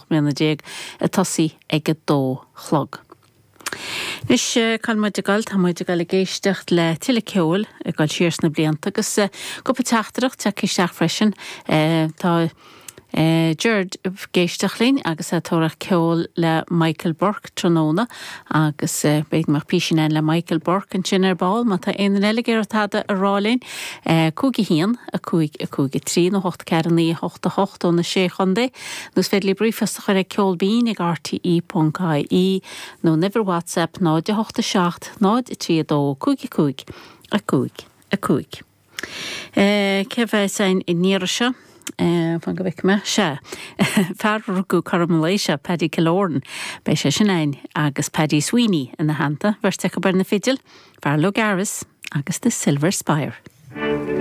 2019 a tosaí ag 2 chlog. Nis calmuid gal tá muid gal géistecht le tiile ceol gal siars na blianta agus go teachtarach te cisteach freisin tá Gerd géisteach lín agus tóradh ceol le Michael Burke tróna agus beid mar píisiin le Michael Burke an sin ball má tá éan eile táda a rálín cúgi hían a cúgi trí nó 8 cearnaí 8 na 6 chundé nus féidir brífast chuir ceol bín ag rte.caí nó niver WhatsApp náid 8 náid 3 cúgi a cúig. Cefeh sein i níra fan go bhic me se fear go Carameléise Paddy Kilorn bei sé sin agus Paddy Sweeney in na hananta bhar te go bar na fidil fear lo garas agus the Silver Spire.